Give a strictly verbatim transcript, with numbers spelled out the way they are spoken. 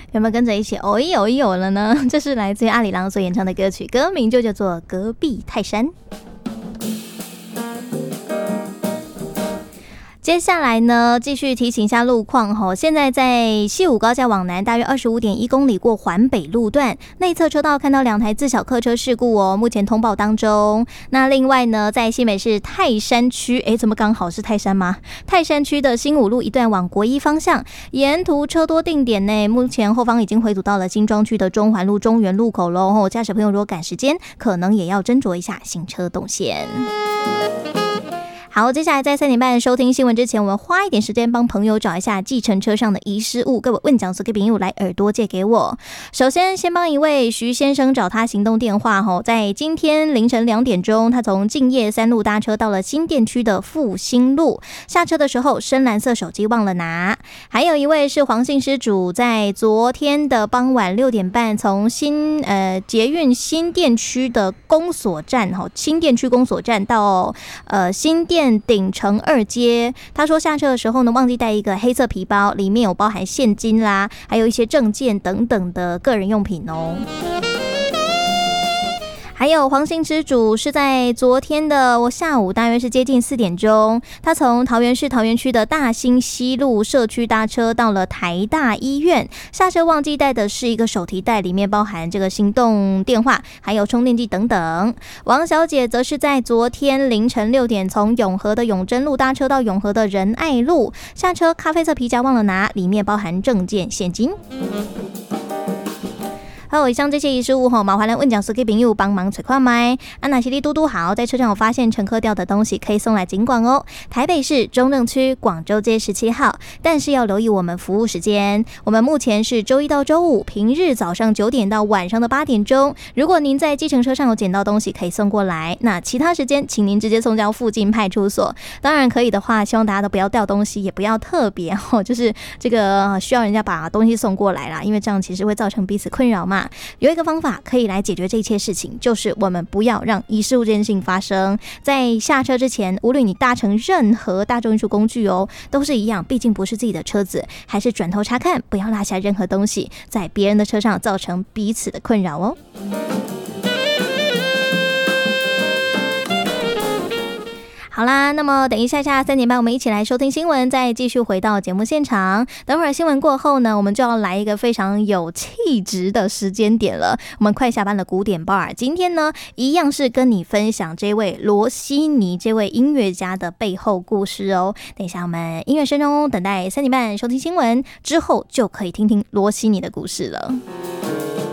有没有跟着一起哦一哦一哦了呢？这是来自于阿里郎所演唱的歌曲，歌名就叫做《隔壁泰山》。接下来呢，继续提醒一下路况吼。现在在西武高架往南，大约二十五点一公里过环北路段内侧车道看到两台自小客车事故哦，目前通报当中。那另外呢，在新北市泰山区，诶，怎么刚好是泰山吗？泰山区的新武路一段往国一方向，沿途车多定点内，目前后方已经回堵到了新庄区的中环路中原路口喽。吼，驾驶朋友如果赶时间，可能也要斟酌一下行车动线。好，接下来在三点半收听新闻之前，我们花一点时间帮朋友找一下计程车上的遗失物。各位问讲所给朋友来耳朵借给我。首先，先帮一位徐先生找他行动电话吼，在今天凌晨两点钟，他从敬业三路搭车到了新店区的复兴路，下车的时候深蓝色手机忘了拿。还有一位是黄姓失主，在昨天的傍晚六点半，从新呃捷运新店区的公所站吼，新店区公所站到呃新店顶城二街，他说下车的时候呢，忘记带一个黑色皮包，里面有包含现金啦，还有一些证件等等的个人用品哦。还有黄姓失主是在昨天的下午，大约是接近四点钟，他从桃园市桃园区的大兴西路社区搭车到了台大医院，下车忘记带的是一个手提袋，里面包含这个行动电话，还有充电器等等。王小姐则是在昨天凌晨六点从永和的永贞路搭车到永和的仁爱路，下车咖啡色皮夹忘了拿，里面包含证件、现金。还有以上这些遗失物吼，麻烦来问讲师给朋友帮忙取看麦。啊，那些哩嘟嘟好，在车上有发现乘客掉的东西，可以送来警广哦。台北市中正区广州街十七号，但是要留意我们服务时间。我们目前是周一到周五，平日早上九点到晚上的八点钟。如果您在计程车上有捡到东西，可以送过来。那其他时间，请您直接送交附近派出所。当然可以的话，希望大家都不要掉东西，也不要特别哦，就是这个需要人家把东西送过来啦，因为这样其实会造成彼此困扰嘛。有一个方法可以来解决这一切事情，就是我们不要让遗失物这件事情发生。在下车之前，无论你搭乘任何大众运输工具哦，都是一样，毕竟不是自己的车子，还是转头查看，不要落下任何东西，在别人的车上造成彼此的困扰哦。好啦，那么等一下下三点半，我们一起来收听新闻，再继续回到节目现场。等会儿新闻过后呢，我们就要来一个非常有气质的时间点了。我们快下班的古典 bar， 今天呢，一样是跟你分享这位罗西尼这位音乐家的背后故事哦。等一下我们音乐声中等待三点半收听新闻之后，就可以听听罗西尼的故事了。